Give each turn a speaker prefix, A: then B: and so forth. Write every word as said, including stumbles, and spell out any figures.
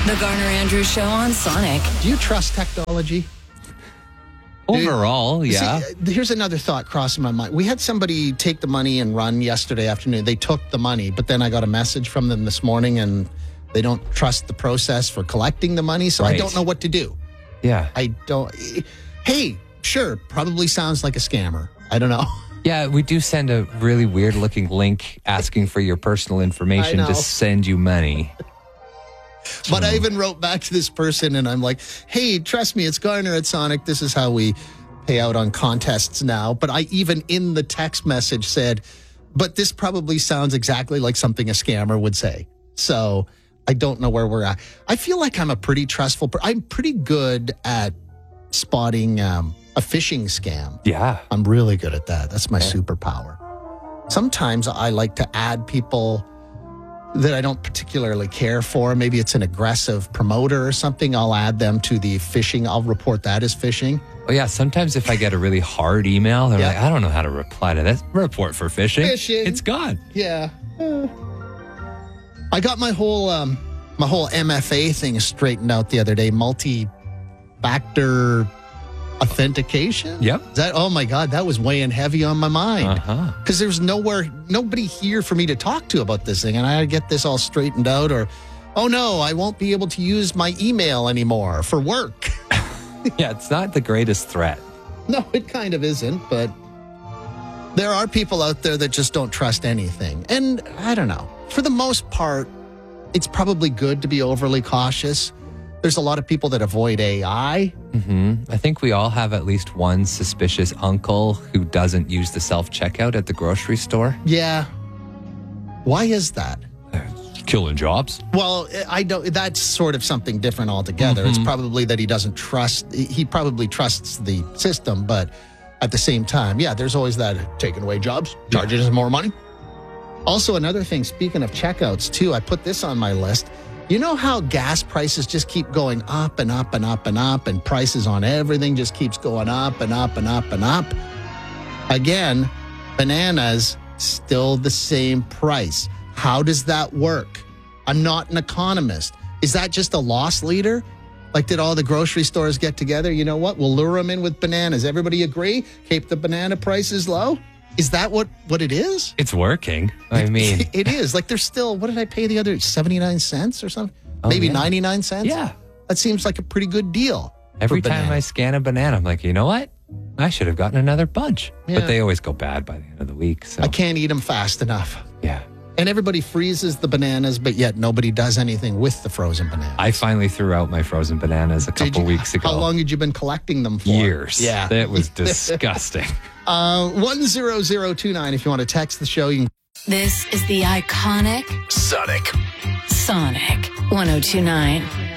A: The Garner Andrews Show on Sonic.
B: Do you trust technology?
C: Overall,
B: See,
C: yeah.
B: here's another thought crossing my mind. We had somebody take the money and run yesterday afternoon. They took the money, but then I got a message from them this morning and they don't trust the process for collecting the money, so
C: Right.
B: I don't know what to do.
C: Yeah.
B: I don't... Hey, sure, probably sounds like a scammer. I don't know.
C: Yeah, we do send a really weird looking link asking for your personal information
B: I know.
C: to send you money.
B: But I even wrote back to this person and I'm like, hey, trust me, it's Garner at Sonic. This is how we pay out on contests now. But I even in the text message said, but this probably sounds exactly like something a scammer would say. So I don't know where we're at. I feel like I'm a pretty trustful, per- I'm pretty good at spotting um, a phishing scam.
C: Yeah.
B: I'm really good at that. That's my superpower. Sometimes I like to add people that I don't particularly care for. Maybe it's an aggressive promoter or something. I'll add them to the phishing. I'll report that as phishing.
C: Oh, yeah. Sometimes if I get a really hard email, they're
B: Yeah.
C: like, I don't know how to reply to this. Report for phishing.
B: Phishing.
C: It's gone.
B: Yeah. Uh, I got my whole um, my whole M F A thing straightened out the other day. Multi-factor authentication.
C: Yep.
B: Is that? Oh my God, that was weighing heavy on my mind.
C: Uh-huh.
B: Because there's nowhere, nobody here for me to talk to about this thing. And I had to get this all straightened out or, oh no, I won't be able to use my email anymore for work.
C: Yeah, it's not the greatest threat.
B: No, it kind of isn't, but there are people out there that just don't trust anything. And I don't know. For the most part, it's probably good to be overly cautious. There's a lot of people that avoid A I.
C: Mm-hmm. I think we all have at least one suspicious uncle who doesn't use the self-checkout at the grocery store.
B: Yeah. Why is that?
C: Killing jobs.
B: Well, I don't. That's sort of something different altogether.
C: Mm-hmm.
B: It's probably that he doesn't trust. He probably trusts the system, but at the same time, yeah, there's always that taking away jobs, charging us more money. Also, another thing. Speaking of checkouts, too, I put this on my list. You know how gas prices just keep going up and up and up and up, and prices on everything just keeps going up and up and up and up? Again, bananas still the same price. How does that work? I'm not an economist. Is that just a loss leader? Like, did all the grocery stores get together? You know what? We'll lure them in with bananas. Everybody agree? Keep the banana prices low? Is that what, what it is?
C: It's working. I mean,
B: It is. Like, there's still, what did I pay the other, seventy-nine cents or something?
C: Oh,
B: Maybe
C: yeah.
B: ninety-nine cents?
C: yeah.
B: That seems like a pretty good deal.
C: Every
B: for
C: time I
B: bananas.
C: scan a banana, I'm like, you know what? I should have gotten another bunch.
B: Yeah.
C: But they always go bad by the end of the week. So,
B: I can't eat them fast enough.
C: yeah.
B: And everybody freezes the bananas, but yet nobody does anything with the frozen bananas.
C: I finally threw out my frozen bananas a
B: Did
C: couple
B: you-
C: weeks ago.
B: How long had you been collecting them for?
C: Years.
B: Yeah.
C: That was disgusting.
B: Uh, one zero zero two nine. If you want to text the show, you can.
A: This is the iconic
D: Sonic.
A: Sonic one oh two nine.